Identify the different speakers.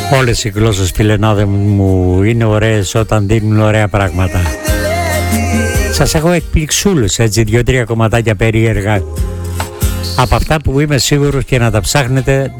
Speaker 1: Όλες οι γλώσσες, φιλενάδε μου, είναι ωραίες όταν δίνουν ωραία πράγματα. Σας έχω εκπληξούλες, έτσι, 2-3 κομματάκια περίεργα από αυτά που είμαι σίγουρος και να τα ψάχνετε